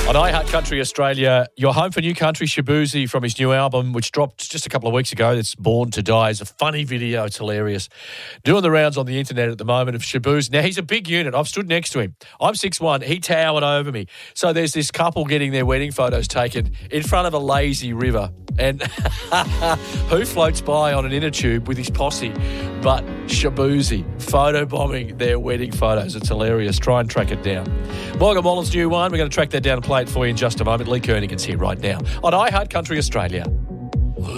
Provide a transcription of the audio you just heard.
On iHeart Country Australia, your home for new country, Shaboozey, from his new album, which dropped just a couple of weeks ago. It's Born to Die. It's a funny video. It's hilarious. Doing the rounds on the internet at the moment of Shaboozey. Now, he's a big unit. I've stood next to him. I'm 6'1". He towered over me. So there's this couple getting their wedding photos taken in front of a lazy river. And who floats by on an inner tube with his posse but Shaboozey photobombing their wedding photos. It's hilarious. Try and track it down. Morgan Wallen's new one. We're going to track that down and play it for you in just a moment. Lee Kernighan's here right now on iHeart Country Australia.